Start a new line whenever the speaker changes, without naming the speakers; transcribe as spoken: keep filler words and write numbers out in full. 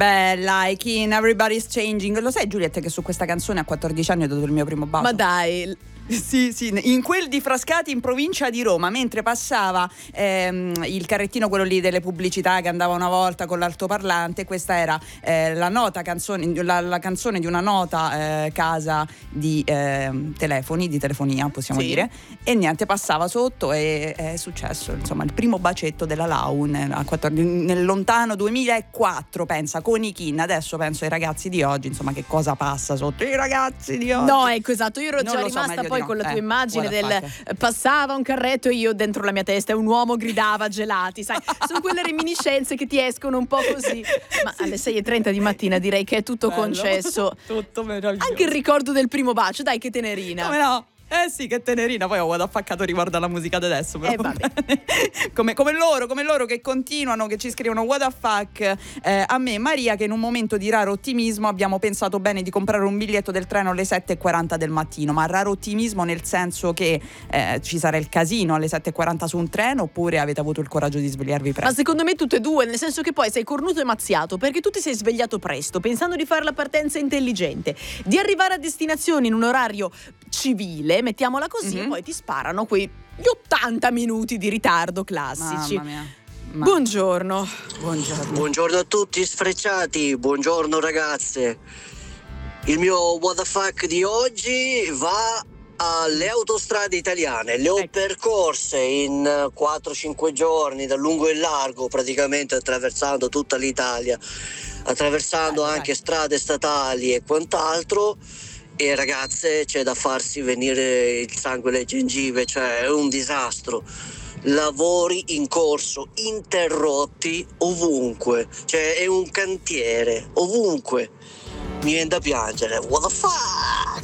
Bella, I Kin, Everybody's Changing. Lo sai, Giulietta, che su questa canzone a quattordici anni ho dato il mio primo bacio?
Ma dai.
Sì, sì, in quel di Frascati in provincia di Roma, mentre passava ehm, il carrettino, quello lì delle pubblicità che andava una volta con l'altoparlante. Questa era eh, la nota canzone, la, la canzone di una nota eh, casa di eh, telefoni, di telefonia, possiamo
sì.
dire. E niente, passava sotto e è successo, insomma, il primo bacetto della Lau nel, nel lontano duemilaquattro, pensa, con i Kin. Adesso penso ai ragazzi di oggi, insomma, che cosa passa sotto i ragazzi di oggi.
No, ecco, esatto, io ero
Non
già
lo so,
rimasta
meglio
poi
di no.
con la tua
Eh,
immagine del
fuck.
passava un carretto e io dentro la mia testa un uomo gridava gelati, sai, sono quelle reminiscenze che ti escono un po' così, ma sì, alle sei e trenta di mattina direi che è tutto bello, concesso,
tutto meraviglioso.
Anche il ricordo del primo bacio, dai, che tenerina.
Come no? Eh sì, che tenerina, poi ho what the fuckato riguardo alla musica di adesso, però
eh, vabbè.
come, come loro, come loro che continuano, che ci scrivono what the fuck eh, a me e Maria, che in un momento di raro ottimismo abbiamo pensato bene di comprare un biglietto del treno alle sette e quaranta del mattino, ma raro ottimismo nel senso che eh, ci sarà il casino alle sette e quaranta su un treno, oppure avete avuto il coraggio di svegliarvi presto?
Ma secondo me tutte e due, nel senso che poi sei cornuto e mazziato, perché tu ti sei svegliato presto, pensando di fare la partenza intelligente, di arrivare a destinazione in un orario civile, mettiamola così, mm-hmm. Poi ti sparano quei ottanta minuti di ritardo classici.
Mamma mia. Ma...
Buongiorno.
Buongiorno.
Buongiorno a tutti sfrecciati, buongiorno ragazze. Il mio what the fuck di oggi va alle autostrade italiane. Le ho ecco. percorse in quattro cinque giorni da lungo e largo, praticamente attraversando tutta l'Italia, attraversando eh, anche vai. strade statali e quant'altro. E ragazze, c'è da farsi venire il sangue alle gengive, cioè è un disastro. Lavori in corso, interrotti ovunque, cioè è un cantiere ovunque. Mi viene da piangere. What the fuck?